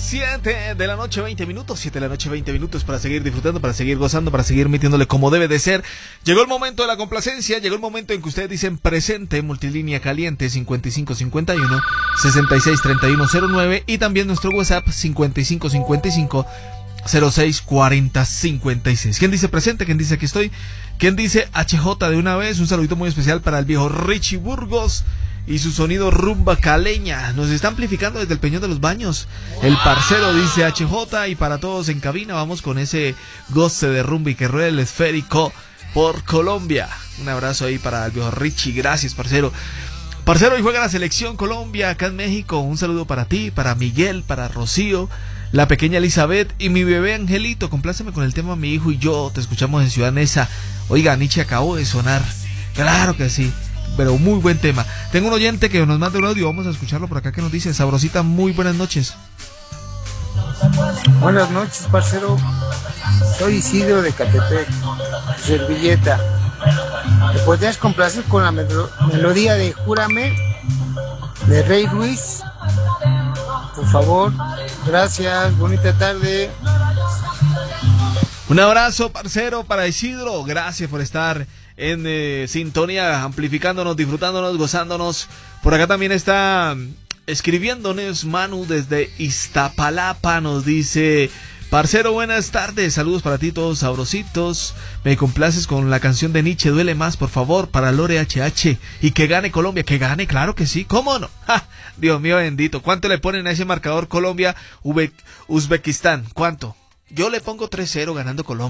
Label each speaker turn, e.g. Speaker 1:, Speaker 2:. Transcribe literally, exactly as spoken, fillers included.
Speaker 1: siete de la noche, veinte minutos. siete de la noche, veinte minutos para seguir disfrutando, para seguir gozando, para seguir metiéndole como debe de ser. Llegó el momento de la complacencia, llegó el momento en que ustedes dicen presente, multilínea caliente cincuenta y cinco cincuenta y uno, sesenta y seis treinta y uno cero nueve y también nuestro WhatsApp cincuenta y cinco cincuenta y cinco, cero seis cuarenta cincuenta y seis. ¿Quién dice presente? ¿Quién dice aquí estoy? ¿Quién dice H J de una vez? Un saludito muy especial para el viejo Richie Burgos y su sonido rumba caleña. Nos está amplificando desde el Peñón de los Baños. El parcero dice H J, y para todos en cabina vamos con ese goce de rumba y que ruede el esférico por Colombia. Un abrazo ahí para el viejo Richie, gracias parcero. Parcero, hoy juega la selección Colombia acá en México. Un saludo para ti, para Miguel, para Rocío, la pequeña Elizabeth y mi bebé Angelito. Compláceme con el tema Mi Hijo y Yo. Te escuchamos en Ciudad Neza. Oiga, Nietzsche acabó de sonar. Claro que sí, pero muy buen tema. Tengo un oyente que nos manda un audio, vamos a escucharlo por acá, que nos dice: Sabrosita, muy buenas noches.
Speaker 2: Buenas noches, parcero. Soy Isidro de Catepec, servilleta. ¿Te podrías complacer con la melo- melodía de Júrame de Rey Ruiz? Por favor, gracias, bonita tarde.
Speaker 1: Un abrazo, parcero, para Isidro. Gracias por estar en eh, sintonía, amplificándonos, disfrutándonos, gozándonos. Por acá también está escribiéndonos Manu desde Iztapalapa. Nos dice: parcero, buenas tardes, saludos para ti todos sabrositos. Me complaces con la canción de Nietzsche, Duele Más, por favor, para Lore H H. Y que gane Colombia, que gane, claro que sí, ¿cómo no? ¡Ja! Dios mío bendito, ¿cuánto le ponen a ese marcador Colombia, Ube- Uzbekistán? ¿Cuánto? Yo le pongo tres cero ganando Colombia.